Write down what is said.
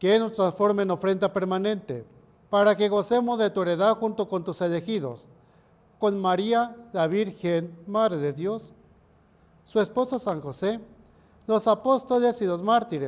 que nos transforme en ofrenda permanente, para que gocemos de tu heredad junto con tus elegidos, con María, la Virgen, Madre de Dios, su esposo San José, los apóstoles y los mártires,